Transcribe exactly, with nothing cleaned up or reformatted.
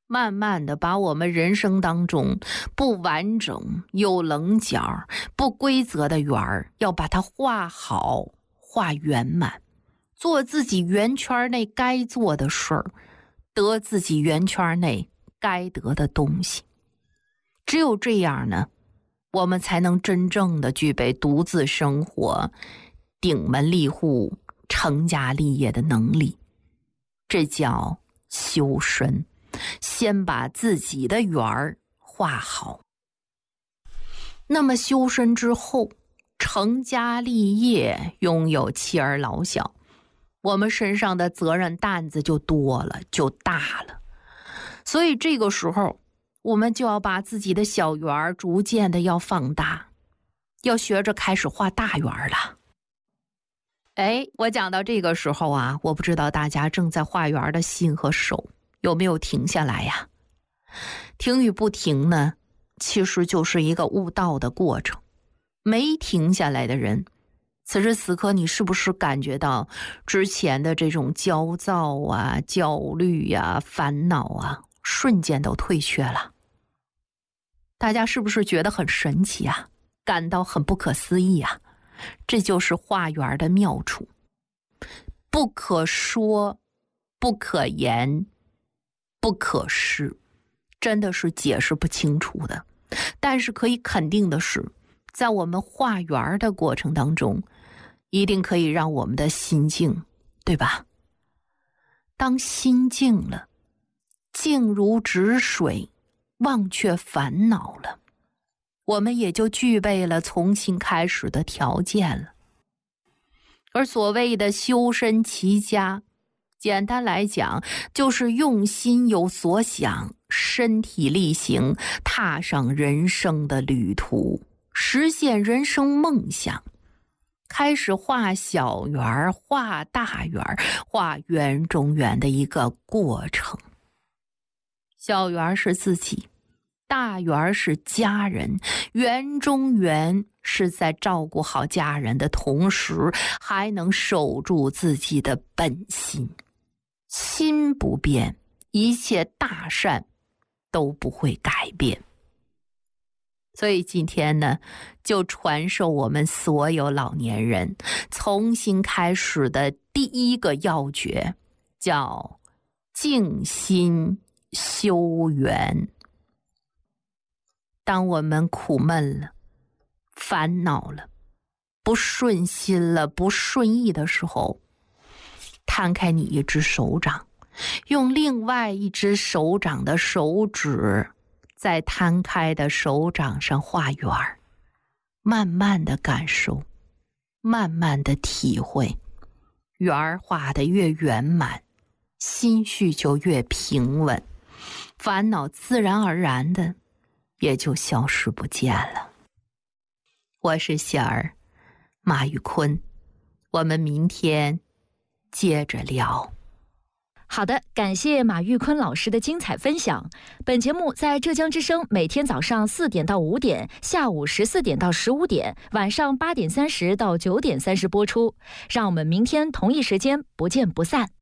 慢慢的把我们人生当中不完整、有棱角、不规则的圆儿，要把它画好、画圆满，做自己圆圈内该做的事儿，得自己圆圈内该得的东西。只有这样呢，我们才能真正的具备独自生活、顶门立户、成家立业的能力。这叫修身，先把自己的圆儿画好。那么修身之后，成家立业，拥有妻儿老小，我们身上的责任担子就多了，就大了。所以这个时候，我们就要把自己的小圆儿逐渐的要放大，要学着开始画大圆了。哎，我讲到这个时候啊，我不知道大家正在画圆的心和手有没有停下来呀？停与不停呢，其实就是一个悟道的过程。没停下来的人，此时此刻你是不是感觉到之前的这种焦躁啊、焦虑啊、烦恼啊，瞬间都退却了？大家是不是觉得很神奇啊？感到很不可思议啊？这就是画圆的妙处，不可说，不可言，不可施，真的是解释不清楚的。但是可以肯定的是，在我们画圆的过程当中，一定可以让我们的心静，对吧？当心静了，静如止水，忘却烦恼了，我们也就具备了重新开始的条件了。而所谓的修身齐家，简单来讲，就是用心有所想，身体力行，踏上人生的旅途，实现人生梦想，开始画小圆，画大圆，画圆中圆的一个过程。小圆是自己，大圆是家人，圆中圆是在照顾好家人的同时，还能守住自己的本心。心不变，一切大善都不会改变。所以今天呢，就传授我们所有老年人重新开始的第一个要诀，叫静心修圆。当我们苦闷了、烦恼了、不顺心了、不顺意的时候，摊开你一只手掌，用另外一只手掌的手指在摊开的手掌上画圆，慢慢的感受，慢慢的体会，圆画得越圆满，心绪就越平稳，烦恼自然而然的也就消失不见了。我是喜儿，马玉坤，我们明天接着聊。 好的，感谢马玉坤老师的精彩分享。本节目在浙江之声每天早上四点到五点，下午十四点到十五点，晚上八点三十到九点三十播出。让我们明天同一时间不见不散。